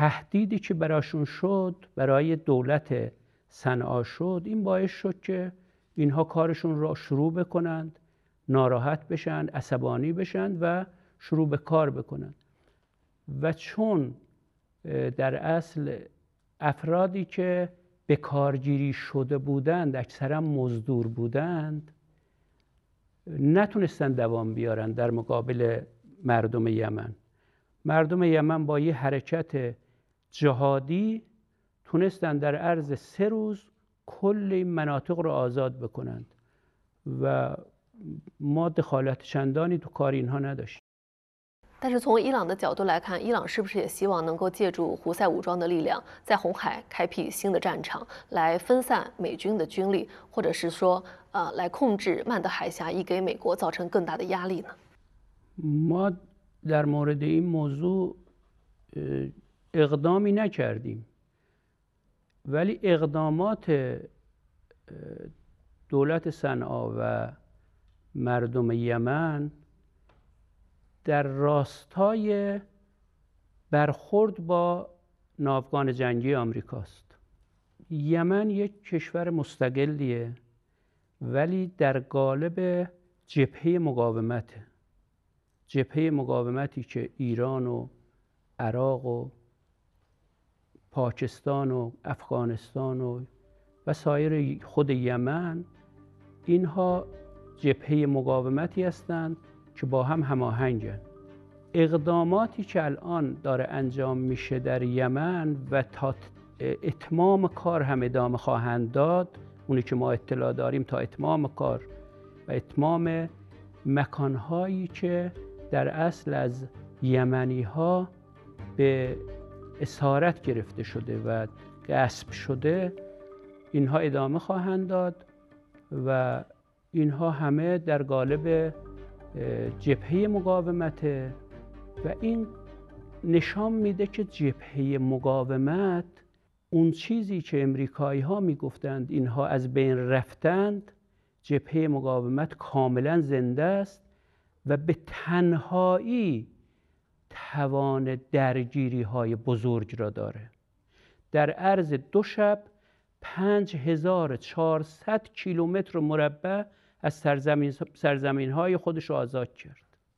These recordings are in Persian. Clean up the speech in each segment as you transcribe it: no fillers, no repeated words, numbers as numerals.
تهدیدی که براشون شد، برای دولت صنعا شد، این باعث شد که اینها کارشون را شروع بکنند، ناراحت بشن، عصبانی بشن و شروع به کار بکنند. و چون در اصل افرادی که به کارگیری شده بودند اکثرا مزدور بودند، نتونستن دوام بیارن در مقابل مردم یمن. مردم یمن با یه حرکت جهادی تونستن در عرض 3 روز کل این مناطق رو آزاد بکنند و ما دخالت چندانی تو کار اینها نداشتیم. 但是从伊朗的角度来看，伊朗是不是也希望能够借助胡塞武装的力量，在红海开辟新的战场，来分散美军的军力，或者是说，来控制曼德海峡，以给美国造成更大的压力呢？ ما در مورد این موضوع اقدامی نکردیم، ولی اقدامات دولت صنعا و مردم یمن در راستای برخورد با ناوگان جنگی آمریکاست. یمن یک کشور مستقلیه ولی در قالب جبهه مقاومته. جبهه مقاومتی که ایران و عراق و پاکستان و افغانستان و سایر خود یمن، اینها جبهه مقاومتی هستند که با هم هماهنگن. اقداماتی که الان داره انجام میشه در یمن و تا اتمام کار هم ادامه خواهند داد، اونی که ما اطلاع داریم تا اتمام کار و اتمام مکانهایی که در اصل از یمنی ها به اسارت گرفته شده و غصب شده، اینها ادامه خواهند داد و اینها همه در قالب جبهه مقاومته و این نشان میده که جبهه مقاومت، اون چیزی که امریکایی ها میگفتند اینها از بین رفتند، جبهه مقاومت کاملا زنده است و به تنهایی توان درگیری های بزرگ را داره. در عرض 2 شب 5400 کیلومتر مربع از سرزمین های خودش را آزاد کرد.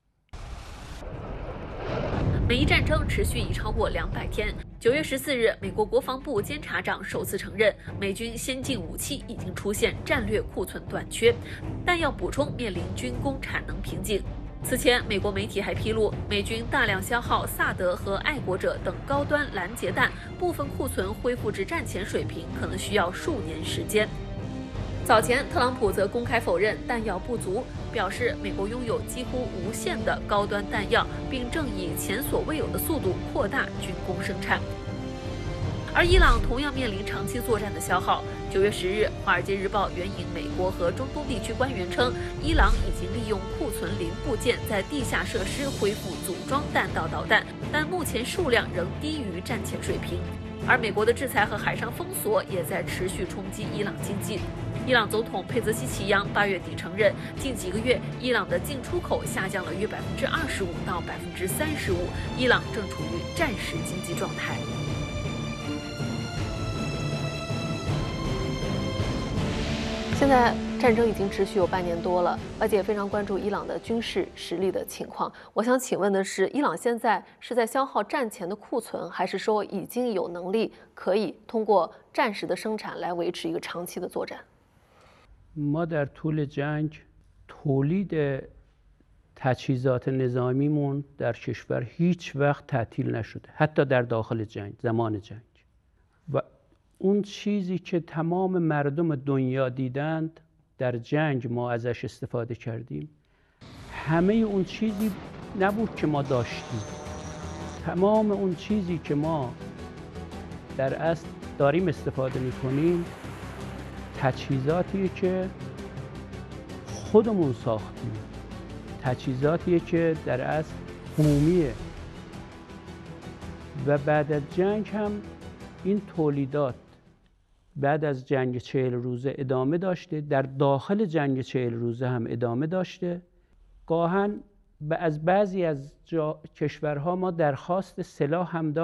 美伊战争持续已超过200天。9月14日，美国国防部监察长首次承认，美军先进武器已经出现战略库存短缺，弹药补充面临军工产能瓶颈。此前，美国媒体还披露，美军大量消耗萨德和爱国者等高端拦截弹，部分库存恢复至战前水平可能需要数年时间。早前，特朗普则公开否认弹药不足，表示美国拥有几乎无限的高端弹药，并正以前所未有的速度扩大军工生产。而伊朗同样面临长期作战的消耗。9月10日，《华尔街日报》援引美国和中东地区官员称，伊朗已经利用库存零部件在地下设施恢复组装弹道导弹，但目前数量仍低于战前水平。而美国的制裁和海上封锁也在持续冲击伊朗经济。伊朗总统佩泽西奇扬8月底承认，近几个月伊朗的进出口下降了约25%到35%，伊朗正处于战时经济状态。现在战争已经持续有半年多了，外界也非常关注伊朗的军事实力的情况。我想请问的是，伊朗现在是在消耗战前的库存，还是说已经有能力可以通过战时的生产来维持一个长期的作战？ ما در طول جنگ تولید تجهیزات نظامیمون در کشور هیچ وقت تعطیل نشده، حتی در داخل جنگ، زمان جنگ. و اون چیزی که تمام مردم دنیا دیدند در جنگ ما ازش استفاده کردیم، همه اون چیزی نبود که ما داشتیم. تمام اون چیزی که ما در اصل داریم استفاده میکنیم تجهیزاتیه که خودمون ساختیم، تجهیزاتیه که در اصل بومیه و بعد از جنگ هم این تولیدات بعد از جنگ 40 روزه ادامه داشته، در داخل جنگ 40 روزه هم ادامه داشته. گاهن از بعضی از کشورها ما درخواست سلاح هم